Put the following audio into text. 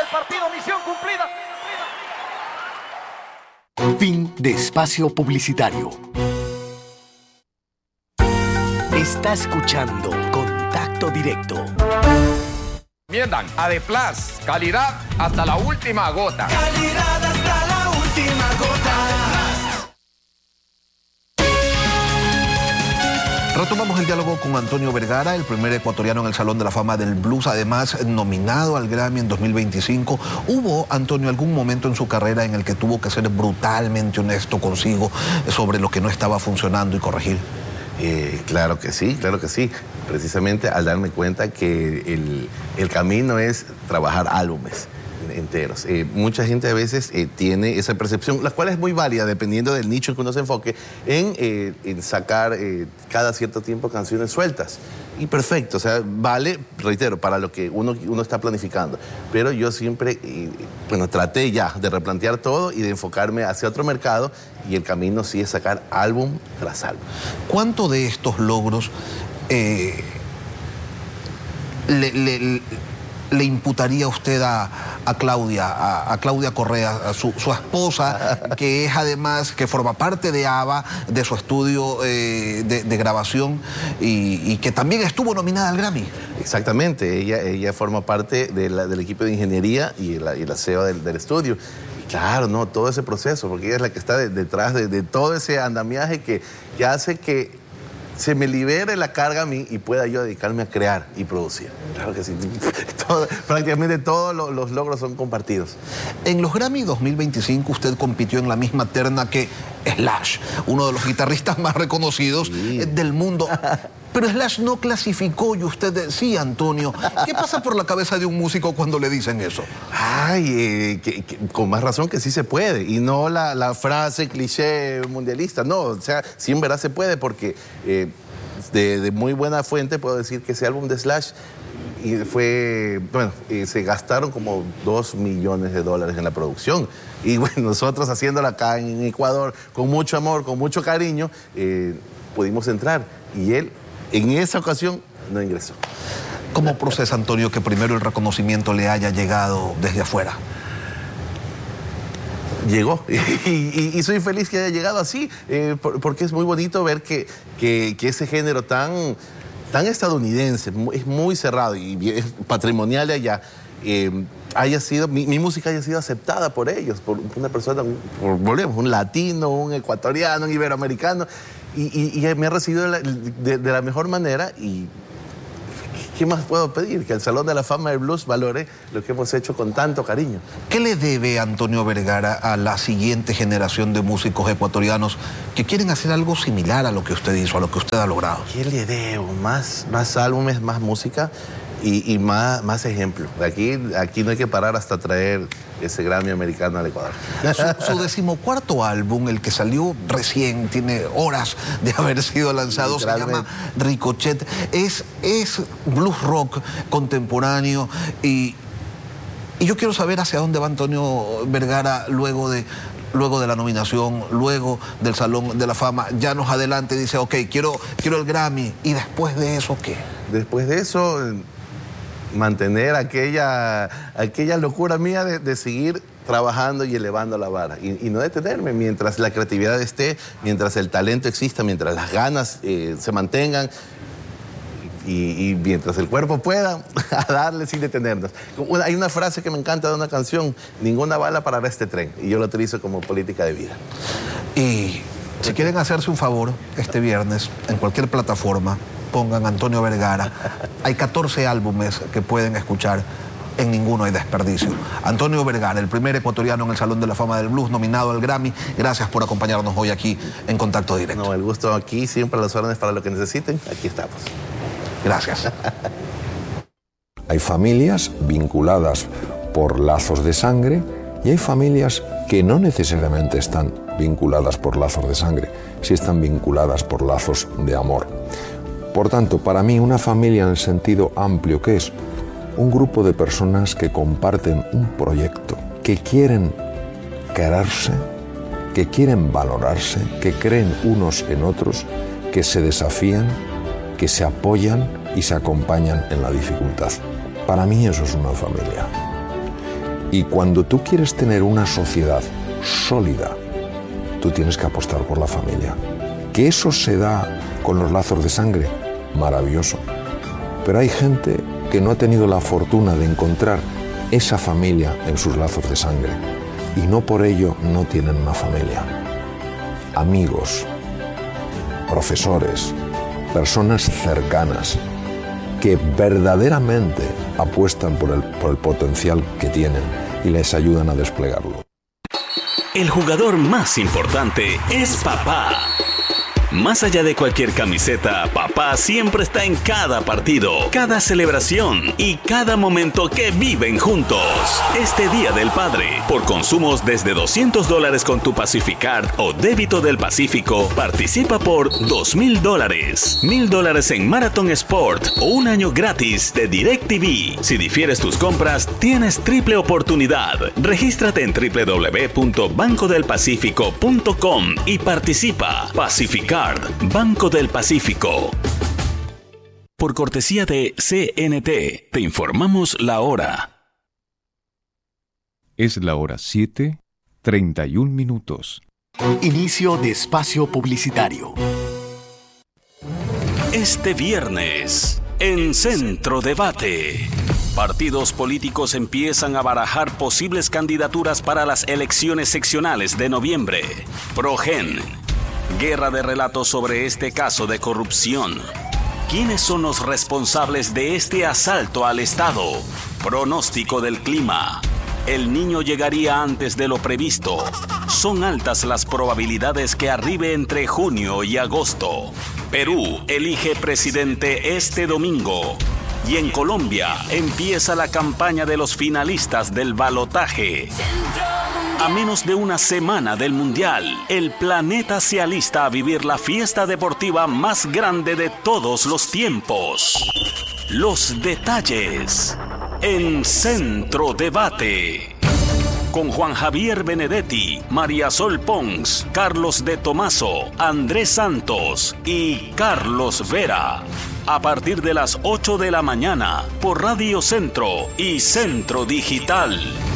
el partido, misión cumplida. Fin de espacio publicitario. Está escuchando Contacto Directo. Miendan, Adeplas, calidad hasta la última gota. Calidad hasta la última gota. Retomamos el diálogo con Antonio Vergara, el primer ecuatoriano en el Salón de la Fama del Blues, además nominado al Grammy en 2025. ¿Hubo, Antonio, algún momento en su carrera en el que tuvo que ser brutalmente honesto consigo sobre lo que no estaba funcionando y corregir? Claro que sí, claro que sí. Precisamente al darme cuenta que el camino es trabajar álbumes enteros. Mucha gente a veces tiene esa percepción, la cual es muy válida dependiendo del nicho en que uno se enfoque, en sacar cada cierto tiempo canciones sueltas. Y perfecto, o sea, vale, reitero, para lo que uno está planificando. Pero yo siempre, traté ya de replantear todo y de enfocarme hacia otro mercado, y el camino sí es sacar álbum tras álbum. ¿Cuánto de estos logros le imputaría usted a Claudia Correa, a su esposa, que es además, que forma parte de ABBA, de su estudio de grabación, y que también estuvo nominada al Grammy? Exactamente, ella forma parte del equipo de ingeniería y la CEO del estudio. Claro, no, todo ese proceso, porque ella es la que está detrás de todo ese andamiaje que hace que se me libere la carga a mí y pueda yo dedicarme a crear y producir. Claro que sí. Prácticamente todos los logros son compartidos. En los Grammy 2025 usted compitió en la misma terna que Slash, uno de los guitarristas más reconocidos del mundo. Pero Slash no clasificó y usted sí, Antonio. ¿Qué pasa por la cabeza de un músico cuando le dicen eso? Ay, con más razón que sí se puede. Y no la frase cliché mundialista. No, o sea, sí en verdad se puede, porque de muy buena fuente puedo decir que ese álbum de Slash se gastaron como $2 millones en la producción. Y bueno, nosotros haciéndola acá en Ecuador con mucho amor, con mucho cariño, pudimos entrar. Y él, en esa ocasión, no ingresó. ¿Cómo procesa, Antonio, que primero el reconocimiento le haya llegado desde afuera? Llegó, y soy feliz que haya llegado así, porque es muy bonito ver que ese género tan estadounidense, es muy cerrado y es patrimonial de allá, mi música haya sido aceptada por ellos, por una persona, volvemos, un latino, un ecuatoriano, un iberoamericano, y me ha recibido de la mejor manera. Y ¿qué más puedo pedir? Que el Salón de la Fama del Blues valore lo que hemos hecho con tanto cariño. ¿Qué le debe Antonio Vergara a la siguiente generación de músicos ecuatorianos que quieren hacer algo similar a lo que usted hizo, a lo que usted ha logrado? ¿Qué le debo? Más álbumes, más música y más ejemplos. Aquí no hay que parar hasta traer ese Grammy americano al Ecuador. Su 14º álbum, el que salió recién, tiene horas de haber sido lanzado, se llama Ricochet. Es blues rock contemporáneo, y yo quiero saber hacia dónde va Antonio Vergara luego de la nominación, luego del Salón de la Fama. Ya nos adelante y dice, ok, quiero el Grammy. ¿Y después de eso qué? Después de eso, mantener aquella locura mía de seguir trabajando y elevando la vara y no detenerme mientras la creatividad esté, mientras el talento exista, mientras las ganas se mantengan y mientras el cuerpo pueda, a darle sin detenernos. Hay una frase que me encanta de una canción: ninguna bala parará este tren, y yo lo utilizo como política de vida. Y si quieren hacerse un favor, este viernes, en cualquier plataforma, pongan Antonio Vergara. Hay 14 álbumes que pueden escuchar, en ninguno hay desperdicio. Antonio Vergara, el primer ecuatoriano en el Salón de la Fama del Blues, nominado al Grammy. Gracias por acompañarnos hoy aquí en Contacto Directo. No, el gusto aquí, siempre a las órdenes para lo que necesiten, aquí estamos. Gracias. Hay familias vinculadas por lazos de sangre y hay familias que no necesariamente están vinculadas por lazos de sangre, sí están vinculadas por lazos de amor. Por tanto, para mí una familia en el sentido amplio, que es un grupo de personas que comparten un proyecto, que quieren quererse, que quieren valorarse, que creen unos en otros, que se desafían, que se apoyan y se acompañan en la dificultad. Para mí eso es una familia. Y cuando tú quieres tener una sociedad sólida, tú tienes que apostar por la familia. Que eso se da con los lazos de sangre, maravilloso. Pero hay gente que no ha tenido la fortuna de encontrar esa familia en sus lazos de sangre. Y no por ello no tienen una familia. Amigos, profesores, personas cercanas que verdaderamente apuestan por el potencial que tienen y les ayudan a desplegarlo. El jugador más importante es papá. Más allá de cualquier camiseta, papá siempre está en cada partido, cada celebración y cada momento que viven juntos. Este Día del Padre, por consumos desde $200 con tu Pacificard o débito del Pacífico, participa por $2,000, $1,000 en Marathon Sport o un año gratis de DirecTV. Si difieres tus compras, tienes triple oportunidad. Regístrate en www.bancodelpacifico.com y participa. Pacificard, Banco del Pacífico. Por cortesía de CNT, te informamos la hora. Es la hora 7:31. Inicio de espacio publicitario. Este viernes, en Centro Debate, partidos políticos empiezan a barajar posibles candidaturas para las elecciones seccionales de noviembre. ProGen. Guerra de relatos sobre este caso de corrupción. ¿Quiénes son los responsables de este asalto al Estado? Pronóstico del clima. El Niño llegaría antes de lo previsto. Son altas las probabilidades que arribe entre junio y agosto. Perú elige presidente este domingo. Y en Colombia empieza la campaña de los finalistas del balotaje. A menos de una semana del Mundial, el planeta se alista a vivir la fiesta deportiva más grande de todos los tiempos. Los detalles en Centro Debate. Con Juan Javier Benedetti, María Sol Pons, Carlos de Tomaso, Andrés Santos y Carlos Vera. A partir de las 8 de la mañana por Radio Centro y Centro Digital.